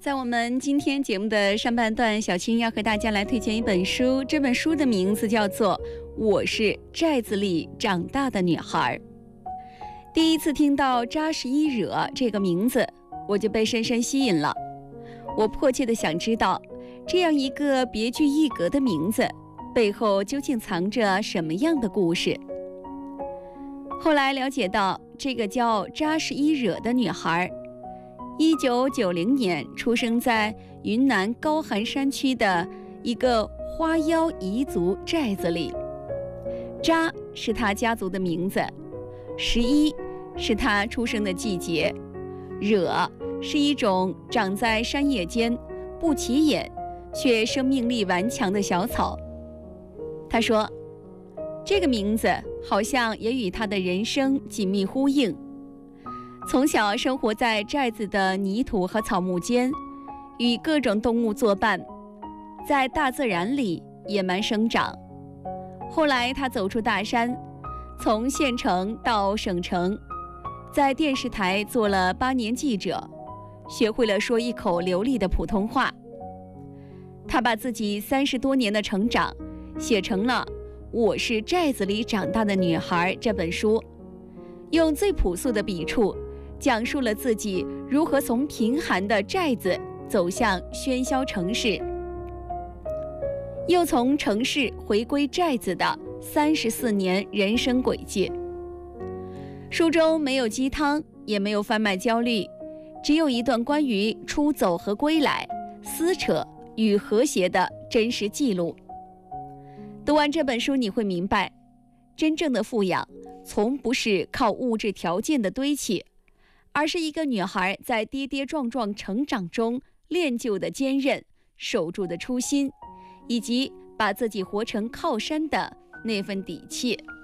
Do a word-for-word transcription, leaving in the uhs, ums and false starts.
在我们今天节目的上半段，小青要和大家来推荐一本书，这本书的名字叫做《我是寨子里长大的女孩》。第一次听到扎什伊惹这个名字，我就被深深吸引了。我迫切地想知道，这样一个别具一格的名字背后究竟藏着什么样的故事。后来了解到，这个叫扎什伊惹的女孩一九九零年出生在云南高寒山区的一个花腰彝族寨子里。扎是她家族的名字，十一是她出生的季节，惹是一种长在山野间不起眼却生命力顽强的小草。她说，这个名字好像也与她的人生紧密呼应。从小生活在寨子的泥土和草木间，与各种动物作伴，在大自然里野蛮生长。后来他走出大山，从县城到省城，在电视台做了八年记者，学会了说一口流利的普通话。他把自己三十多年的成长写成了《我是寨子里长大的女孩》这本书，用最朴素的笔触讲述了自己如何从贫寒的寨子走向喧嚣城市，又从城市回归寨子的三十四年人生轨迹。书中没有鸡汤，也没有贩卖焦虑，只有一段关于出走和归来、撕扯与和谐的真实记录。读完这本书，你会明白，真正的富养从不是靠物质条件的堆砌，而是一个女孩在跌跌撞撞成长中练就的坚韧、守住的初心，以及把自己活成靠山的那份底气。